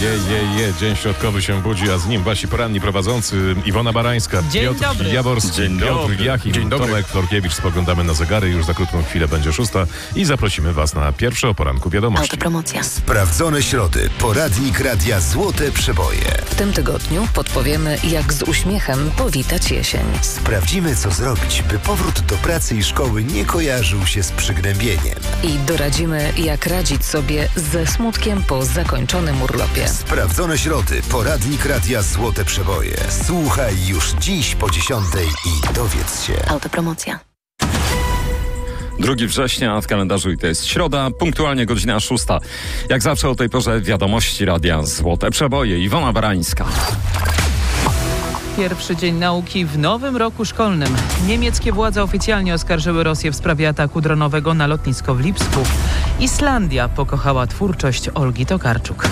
Dzień środkowy się budzi, a z nim wasi poranni prowadzący Iwona Barańska, Dzień Piotr dobry. Jaworski, Piotr Jachim, Tomek Florkiewicz. Spoglądamy na zegary, już za krótką chwilę będzie 6 i zaprosimy was na pierwsze o poranku wiadomości. Autopromocja. Sprawdzone środy. Poradnik Radia Złote Przeboje. W tym tygodniu podpowiemy, jak z uśmiechem powitać jesień. Sprawdzimy, co zrobić, by powrót do pracy i szkoły nie kojarzył się z przygnębieniem. I doradzimy, jak radzić sobie ze smutkiem po zakończonym urlopie. Sprawdzone środy. Poradnik Radia Złote Przeboje. Słuchaj już dziś po 10 i dowiedz się. Autopromocja. 2 września w kalendarzu i to jest środa, punktualnie godzina 6. Jak zawsze o tej porze wiadomości Radia Złote Przeboje. Iwona Barańska. Pierwszy dzień nauki w nowym roku szkolnym. Niemieckie władze oficjalnie oskarżyły Rosję w sprawie ataku dronowego na lotnisko w Lipsku. Islandia pokochała twórczość Olgi Tokarczuk.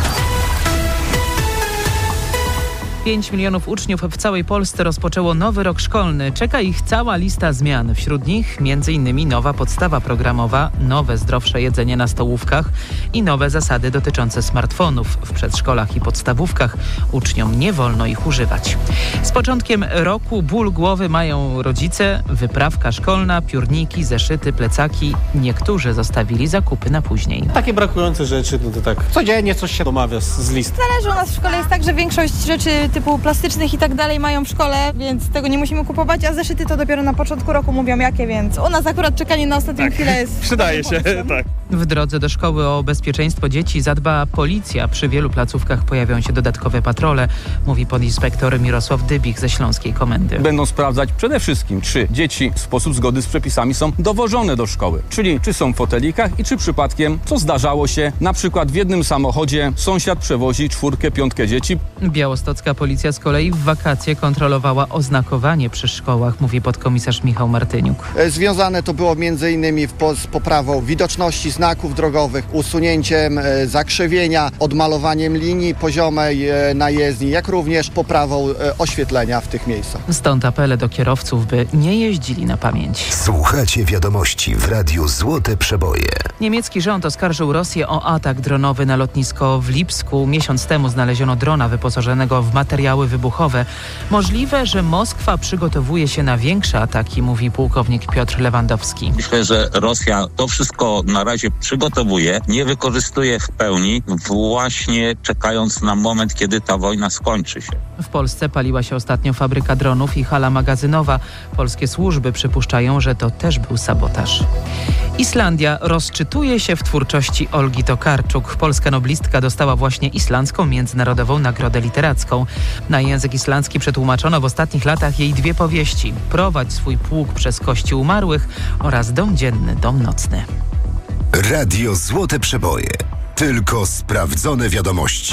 5 milionów uczniów w całej Polsce rozpoczęło nowy rok szkolny. Czeka ich cała lista zmian. Wśród nich m.in. nowa podstawa programowa, nowe zdrowsze jedzenie na stołówkach i nowe zasady dotyczące smartfonów. W przedszkolach i podstawówkach uczniom nie wolno ich używać. Z początkiem roku ból głowy mają rodzice, wyprawka szkolna, piórniki, zeszyty, plecaki. Niektórzy zostawili zakupy na później. Takie brakujące rzeczy, no to tak codziennie coś się domawia z listy. Zależy, u nas w szkole jest tak, że większość rzeczy typu plastycznych i tak dalej mają w szkole, więc tego nie musimy kupować, a zeszyty to dopiero na początku roku mówią jakie, więc u nas akurat czekanie na ostatnią chwilę jest... Przydaje się, tak. W drodze do szkoły o bezpieczeństwo dzieci zadba policja. Przy wielu placówkach pojawią się dodatkowe patrole, mówi podinspektor Mirosław Dybich ze Śląskiej Komendy. Będą sprawdzać przede wszystkim, czy dzieci w sposób zgodny z przepisami są dowożone do szkoły, czyli czy są w fotelikach i czy przypadkiem, co zdarzało się, na przykład w jednym samochodzie sąsiad przewozi 4, 5 dzieci. Białostocka policja z kolei w wakacje kontrolowała oznakowanie przy szkołach, mówi podkomisarz Michał Martyniuk. Związane to było m.in. z poprawą widoczności znaków drogowych, usunięciem zakrzywienia, odmalowaniem linii poziomej na jezdni, jak również poprawą oświetlenia w tych miejscach. Stąd apele do kierowców, by nie jeździli na pamięć. Słuchacie wiadomości w Radiu Złote Przeboje. Niemiecki rząd oskarżył Rosję o atak dronowy na lotnisko w Lipsku. Miesiąc temu znaleziono drona wyposażonego w materiały wybuchowe. Możliwe, że Moskwa przygotowuje się na większe ataki, mówi pułkownik Piotr Lewandowski. Myślę, że Rosja to wszystko na razie przygotowuje, nie wykorzystuje w pełni, właśnie czekając na moment, kiedy ta wojna skończy się. W Polsce paliła się ostatnio fabryka dronów i hala magazynowa. Polskie służby przypuszczają, że to też był sabotaż. Islandia rozczytuje się w twórczości Olgi Tokarczuk. Polska noblistka dostała właśnie islandzką międzynarodową nagrodę literacką. Na język islandzki przetłumaczono w ostatnich latach jej 2 powieści: Prowadź swój pług przez kości umarłych oraz Dom dzienny, dom nocny. Radio Złote Przeboje. Tylko sprawdzone wiadomości.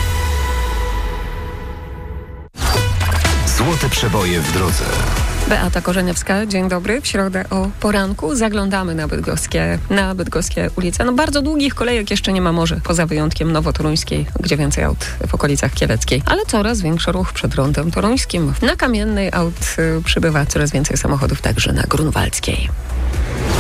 Złote Przeboje w drodze. Beata Korzeniewska, dzień dobry. W środę o poranku zaglądamy na bydgoskie ulice. No bardzo długich kolejek jeszcze nie ma, może poza wyjątkiem nowotoruńskiej, gdzie więcej aut w okolicach Kieleckiej, ale coraz większy ruch przed rondem toruńskim. Na Kamiennej aut przybywa coraz więcej samochodów także na Grunwaldzkiej.